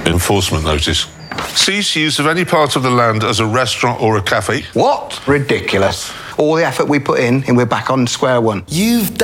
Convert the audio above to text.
Enforcement notice. Cease use of any part of the land as a restaurant or a cafe. What? Ridiculous. All the effort we put in and we're back on square one. You've